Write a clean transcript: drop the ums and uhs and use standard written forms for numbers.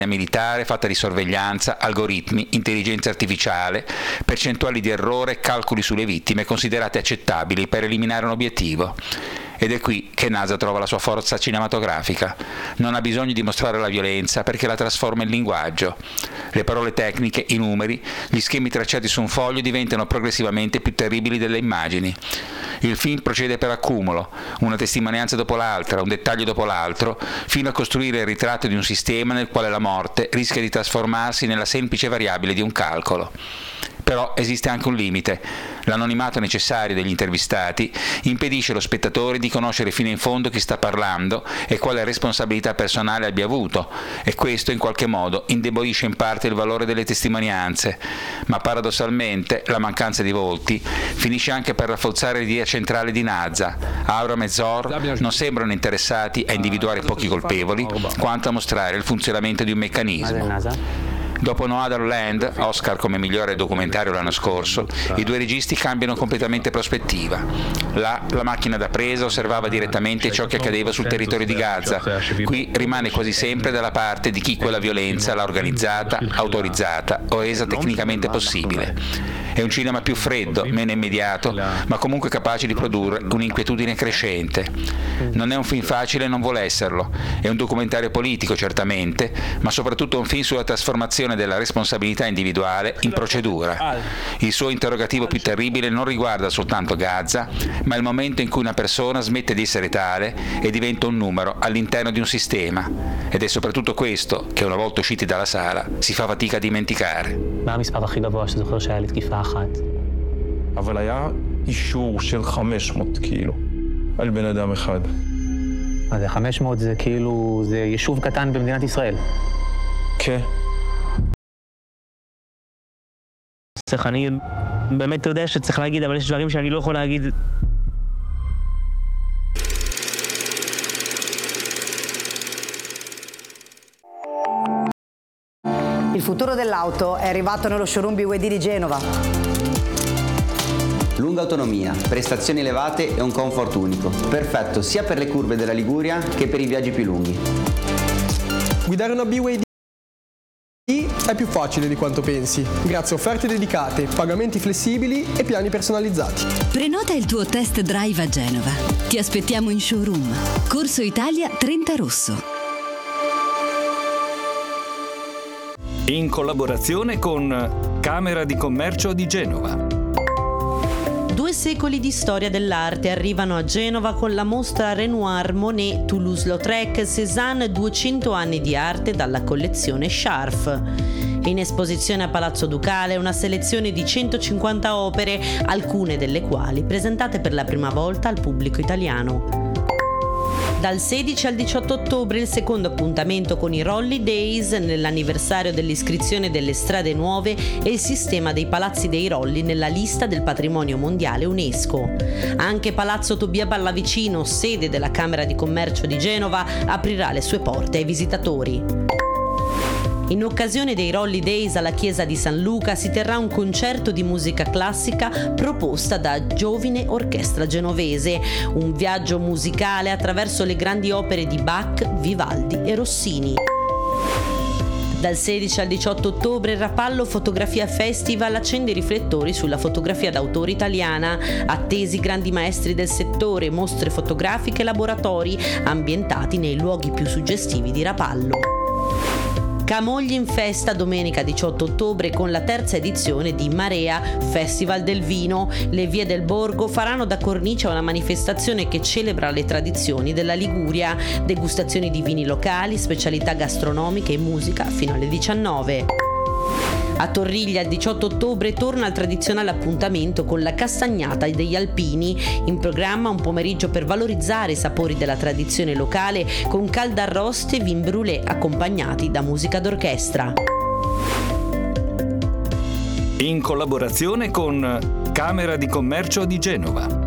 militare fatta di sorveglianza, algoritmi, intelligenza artificiale, percentuali di errore, calcoli sulle vittime considerate accettabili per eliminare un obiettivo. Ed è qui che NASA trova la sua forza cinematografica. Non ha bisogno di mostrare la violenza perché la trasforma in linguaggio. Le parole tecniche, i numeri, gli schemi tracciati su un foglio diventano progressivamente più terribili delle immagini. Il film procede per accumulo, una testimonianza dopo l'altra, un dettaglio dopo l'altro, fino a costruire il ritratto di un sistema nel quale la morte rischia di trasformarsi nella semplice variabile di un calcolo. Però esiste anche un limite. L'anonimato necessario degli intervistati impedisce allo spettatore di conoscere fino in fondo chi sta parlando e quale responsabilità personale abbia avuto, e questo in qualche modo indebolisce in parte il valore delle testimonianze. Ma paradossalmente la mancanza di volti finisce anche per rafforzare l'idea centrale di NASA. Avram e Zor non sembrano interessati a individuare pochi colpevoli, quanto a mostrare il funzionamento di un meccanismo. Dopo Nomadland, Oscar come migliore documentario l'anno scorso, i due registi cambiano completamente prospettiva. Là, la macchina da presa osservava direttamente ciò che accadeva sul territorio di Gaza. Qui rimane quasi sempre dalla parte di chi quella violenza l'ha organizzata, autorizzata o resa tecnicamente possibile. È un cinema più freddo, meno immediato, ma comunque capace di produrre un'inquietudine crescente. Non è un film facile e non vuole esserlo. È un documentario politico, certamente, ma soprattutto un film sulla trasformazione della responsabilità individuale in procedura. Il suo interrogativo più terribile non riguarda soltanto Gaza, ma il momento in cui una persona smette di essere tale e diventa un numero all'interno di un sistema. Ed è soprattutto questo che, una volta usciti dalla sala, si fa fatica a dimenticare. מה המספר הכי גבוה שזוכר שהיה לי תקיפה אחת? אבל היה אישור של 500 קילו על בן אדם אחד. אז 500 זה כאילו, זה יישוב קטן במדינת ישראל. כן. צריך, אני באמת יודע שצריך להגיד, אבל יש דברים שאני לא יכול להגיד. Il futuro dell'auto è arrivato nello showroom BYD di Genova. Lunga autonomia, prestazioni elevate e un comfort unico. Perfetto sia per le curve della Liguria che per i viaggi più lunghi. Guidare una BYD è più facile di quanto pensi, grazie a offerte dedicate, pagamenti flessibili e piani personalizzati. Prenota il tuo test drive a Genova. Ti aspettiamo in showroom. Corso Italia 30 Rosso. In collaborazione con Camera di Commercio di Genova. 2 secoli di storia dell'arte arrivano a Genova con la mostra Renoir, Monet, Toulouse-Lautrec, Cézanne, 200 anni di arte dalla collezione Scharf. In esposizione a Palazzo Ducale una selezione di 150 opere, alcune delle quali presentate per la prima volta al pubblico italiano. Dal 16 al 18 ottobre il secondo appuntamento con i Rolly Days nell'anniversario dell'iscrizione delle strade nuove e il sistema dei palazzi dei Rolli nella lista del patrimonio mondiale UNESCO. Anche Palazzo Tobia Pallavicino, sede della Camera di Commercio di Genova, aprirà le sue porte ai visitatori. In occasione dei Rolly Days alla chiesa di San Luca si terrà un concerto di musica classica proposta da Giovine Orchestra Genovese, un viaggio musicale attraverso le grandi opere di Bach, Vivaldi e Rossini. Dal 16 al 18 ottobre il Rapallo Fotografia Festival accende i riflettori sulla fotografia d'autore italiana, attesi grandi maestri del settore, mostre fotografiche e laboratori ambientati nei luoghi più suggestivi di Rapallo. Camogli in festa domenica 18 ottobre con la terza edizione di Marea, Festival del Vino. Le vie del borgo faranno da cornice a una manifestazione che celebra le tradizioni della Liguria, degustazioni di vini locali, specialità gastronomiche e musica fino alle 19. A Torriglia il 18 ottobre torna il tradizionale appuntamento con la castagnata degli alpini. In programma un pomeriggio per valorizzare i sapori della tradizione locale con caldarroste e vin brûlé accompagnati da musica d'orchestra. In collaborazione con Camera di Commercio di Genova.